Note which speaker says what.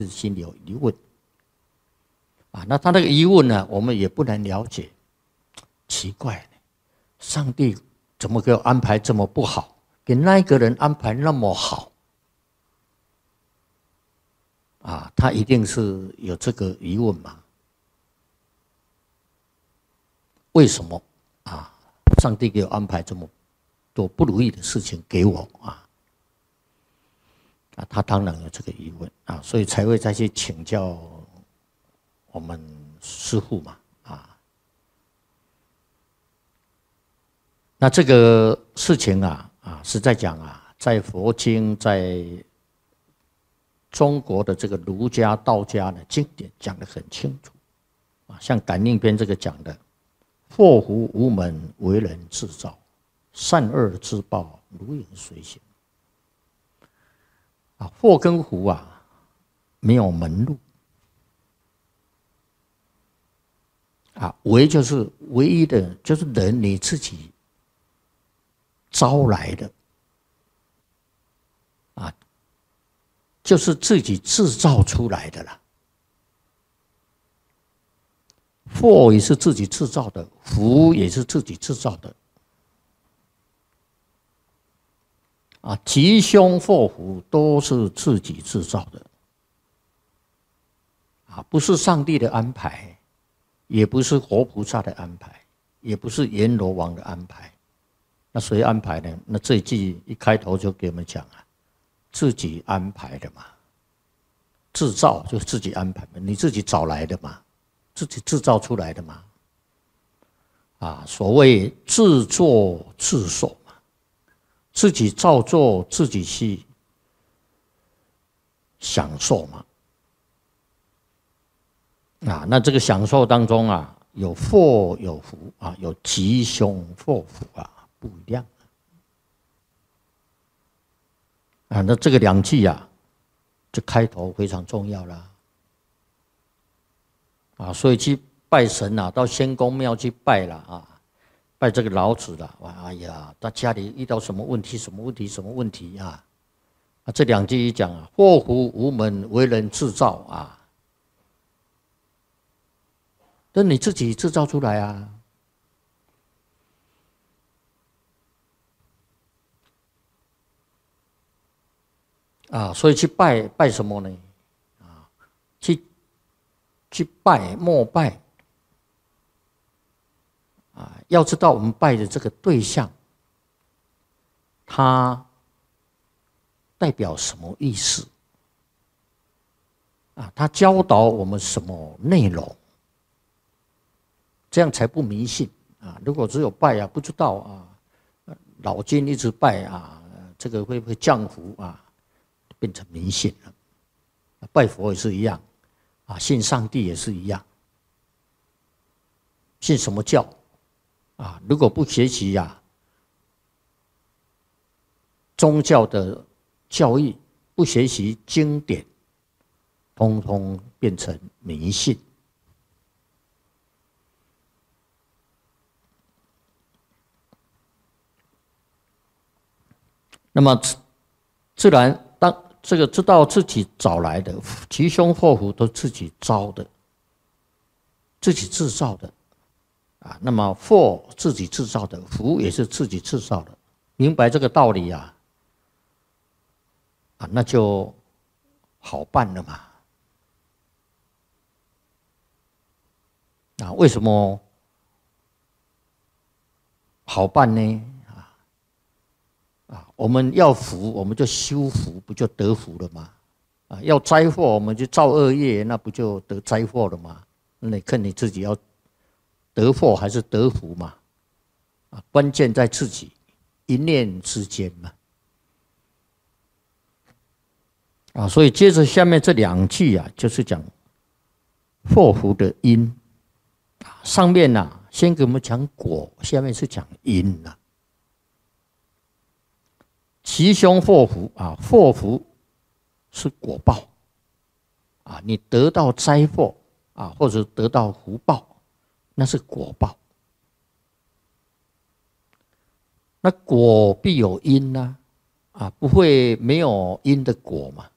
Speaker 1: 心里有疑问啊。那他那个疑问呢，我们也不能了解。奇怪，上帝怎么给我安排这么不好，给那一个人安排那么好？啊，他一定是有这个疑问嘛？为什么啊？上帝给我安排这么多不如意的事情给我啊？啊，他当然有这个疑问啊，所以才会再去请教我们师父嘛啊。那这个事情是在讲在佛经在中国的这个儒家、道家呢经典讲得很清楚啊，像《感应篇》这个讲的，祸福无门，为人自造，善恶之报，如影随形。啊，祸跟福没有门路啊，为就是唯一的，就是人你自己招来的啊，就是自己制造出来的啦。祸也是自己制造的，福也是自己制造的。啊，吉凶祸福都是自己制造的，啊，不是上帝的安排，也不是活菩萨的安排，也不是阎罗王的安排。那谁安排呢？那这一句一开头就给我们讲自己安排的嘛，制造就是自己安排的，你自己找来的嘛，自己制造出来的嘛。啊，所谓自作自受。自己照做，自己去享受嘛。啊，那这个享受当中有祸有福有吉凶祸福不一样。那这个两句这开头非常重要啦。所以去拜神到仙公庙去拜了拜这个老子了，哎呀，他家里遇到什么问题？什么问题？什么问题这两句一讲祸福无门，为人自造那你自己制造出来所以去拜什么呢？去拜膜拜。要知道我们拜的这个对象，它代表什么意思？它教导我们什么内容？这样才不迷信如果只有拜不知道老君一直拜这个会不会降福变成迷信了？拜佛也是一样信上帝也是一样，信什么教？如果不学习宗教的教义，不学习经典，通通变成迷信。那么自然当这个知道自己找来的吉凶祸福都自己招的，自己制造的。那么祸自己制造的，福也是自己制造的，明白这个道理那就好办了嘛。为什么好办呢？我们要福，我们就修福，不就得福了吗？要灾祸，我们就造恶业，那不就得灾祸了吗？那你看你自己要得祸还是得福嘛？关键在自己一念之间嘛。所以接着下面这两句就是讲祸福的因。上面先给我们讲果，下面是讲因吉凶祸福祸福是果报你得到灾祸或者得到福报。那是果报，那果必有因不会没有因的果嘛。